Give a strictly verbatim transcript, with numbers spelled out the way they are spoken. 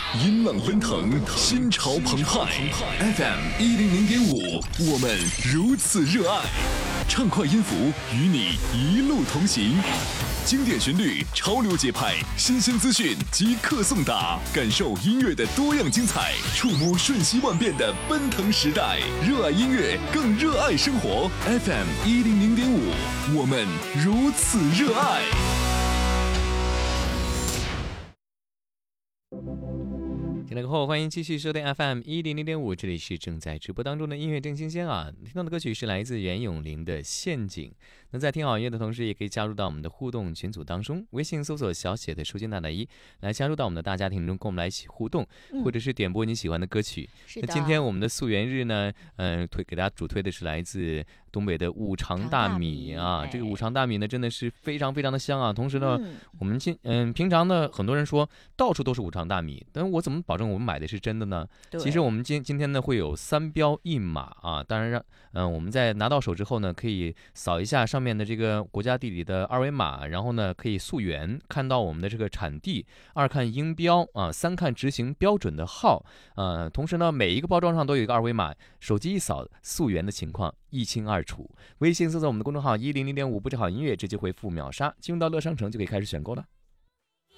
音浪奔腾，心潮澎湃。F M 一零零点五，我们如此热爱。畅快音符与你一路同行，经典旋律，潮流节拍，新鲜资讯即刻送达，感受音乐的多样精彩，触摸瞬息万变的奔腾时代。热爱音乐，更热爱生活。F M 一零零点五，我们如此热爱。 听了过后，欢迎继续收听 F M 一零零点五，这里是正在直播当中的音乐正新鲜啊！听到的歌曲是来自袁咏琳的《陷阱》。那在听好音乐的同时，也可以加入到我们的互动群组当中，微信搜索小写的书君大大一，来加入到我们的大家庭中，跟我们来一起互动， 嗯、 或者是点播你喜欢的歌曲。 是的。 那今天我们的溯源日呢，嗯、呃，推给大家主推的是来自东北的五常大米啊，这个五常大米呢真的是非常非常的香啊。同时呢，嗯、我们今嗯平常呢很多人说到处都是五常大米，但我怎么保证我们买的是真的呢？其实我们今今天呢会有三标一码啊，当然让嗯、呃、我们在拿到手之后呢，可以扫一下上面的这个国家地理的二维码，然后呢可以溯源看到我们的这个产地，二看英标啊，三看执行标准的号，呃，同时呢每一个包装上都有一个二维码，手机一扫溯源的情况一清二楚。微信搜索我们的公众号一零零点五，不止好音乐，直接回复秒杀，进入到乐商城就可以开始选购了。